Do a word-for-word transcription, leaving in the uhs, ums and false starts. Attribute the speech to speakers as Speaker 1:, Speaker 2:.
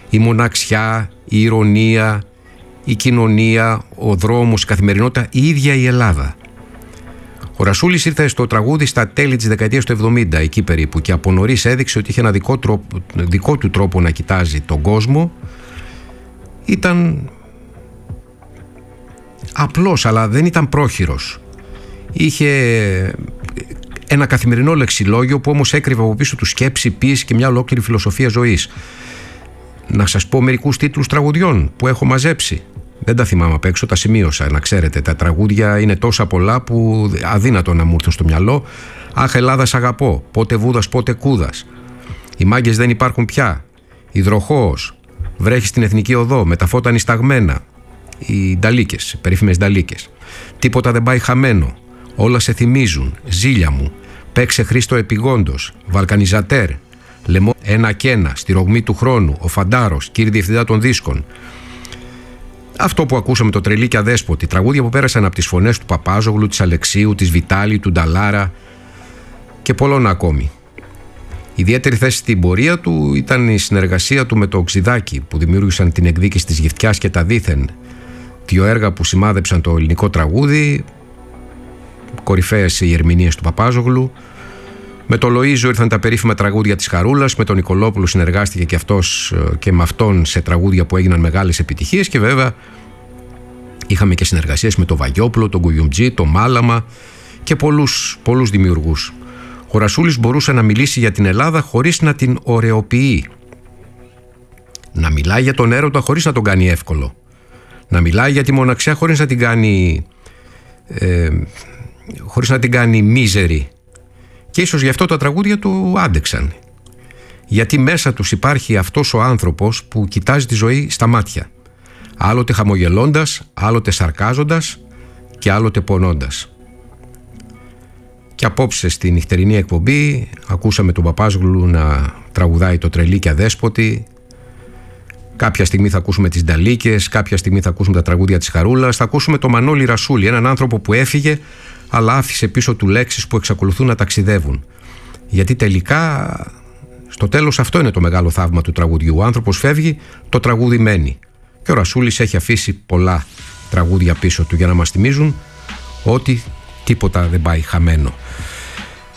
Speaker 1: η μοναξιά, η ηρωνία, η κοινωνία, ο δρόμος, η καθημερινότητα, η ίδια η Ελλάδα. Ο Ρασούλης ήρθε στο τραγούδι στα τέλη της δεκαετίας του εβδομήντα, εκεί περίπου, και από νωρίς έδειξε ότι είχε ένα δικό, τρόπο, δικό του τρόπο να κοιτάζει τον κόσμο. Ήταν απλός, αλλά δεν ήταν πρόχειρος. Είχε ένα καθημερινό λεξιλόγιο που όμως έκρυβε από πίσω του σκέψη, ποίηση και μια ολόκληρη φιλοσοφία ζωής. Να σας πω μερικούς τίτλους τραγουδιών που έχω μαζέψει. Δεν τα θυμάμαι απ' έξω, τα σημείωσα, να ξέρετε. Τα τραγούδια είναι τόσα πολλά που αδύνατο να μου έρθουν στο μυαλό. Αχ, Ελλάδα σ' αγαπώ. Πότε Βούδας, πότε Κούδας. Οι μάγκες δεν υπάρχουν πια. Υδροχόος. Βρέχει στην Εθνική Οδό. Με τα φώτα νησταγμένα. Οι νταλίκες, περίφημες νταλίκες. Τίποτα δεν πάει χαμένο. Όλα σε θυμίζουν. Ζήλια μου. Παίξε Χρήστο επιγόντως. Βαλκανιζατέρ. Λεμό ένα και ένα. Στη ρογμή του χρόνου. Ο Φαντάρος. Κύριε Διευθυντά των Δίσκων. Αυτό που ακούσαμε, το Τρελή και Αδέσποτη, τραγούδια που πέρασαν από τις φωνές του Παπάζογλου, της Αλεξίου, της Βιτάλη, του Νταλάρα και πολλών ακόμη. Ιδιαίτερη θέση στην πορεία του ήταν η συνεργασία του με το Οξυδάκι, που δημιούργησαν την εκδίκηση της Γυφτιάς και τα Δίθεν, δύο έργα που σημάδεψαν το ελληνικό τραγούδι, κορυφαίες οι ερμηνείες του Παπάζογλου. Με τον Λοΐζο ήρθαν τα περίφημα τραγούδια της Χαρούλας, με τον Νικολόπουλο συνεργάστηκε και αυτός και με αυτόν σε τραγούδια που έγιναν μεγάλες επιτυχίες, και βέβαια είχαμε και συνεργασίες με τον Βαγιόπουλο, τον Κουγιουμτζή, τον Μάλαμα και πολλούς, πολλούς δημιουργούς. Ο Ρασούλης μπορούσε να μιλήσει για την Ελλάδα χωρίς να την ωρεοποιεί. Να μιλάει για τον έρωτα χωρίς να τον κάνει εύκολο. Να μιλάει για τη μοναξιά χωρίς να την κάνει, ε, χωρίς να την κάνει μίζερη. Και ίσως γι' αυτό τα τραγούδια του άντεξαν. Γιατί μέσα τους υπάρχει αυτός ο άνθρωπος που κοιτάζει τη ζωή στα μάτια. Άλλοτε χαμογελώντας, άλλοτε σαρκάζοντας και άλλοτε πονώντας. Και απόψε στη νυχτερινή εκπομπή ακούσαμε τον Παπάζογλου να τραγουδάει το Τρελή και Αδέσποτη. Κάποια στιγμή θα ακούσουμε τις Νταλίκες, κάποια στιγμή θα ακούσουμε τα τραγούδια της Χαρούλας, θα ακούσουμε τον Μανώλη Ρασούλη, έναν άνθρωπο που έφυγε αλλά άφησε πίσω του λέξεις που εξακολουθούν να ταξιδεύουν. Γιατί τελικά, στο τέλος, αυτό είναι το μεγάλο θαύμα του τραγουδιού. Ο άνθρωπος φεύγει, το τραγούδι μένει. Και ο Ρασούλης έχει αφήσει πολλά τραγούδια πίσω του για να μας θυμίζουν ότι τίποτα δεν πάει χαμένο.